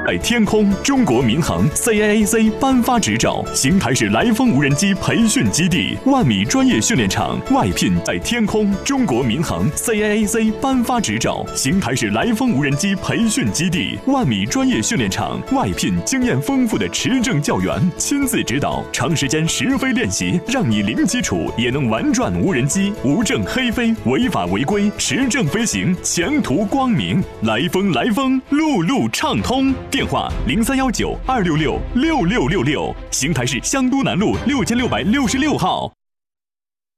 在天空，中国民航 CAAC 颁发执照，邢台市来风无人机培训基地万米专业训练场外聘在天空，中国民航 CAAC 颁发执照，邢台市来风无人机培训基地万米专业训练场外聘经验丰富的持证教员，亲自指导，长时间实飞练习，让你零基础也能玩转无人机，无证黑飞，违法违规，持证飞行，前途光明。来风，路路畅通。电话0319-266-6666，邢台市香都南路6666号。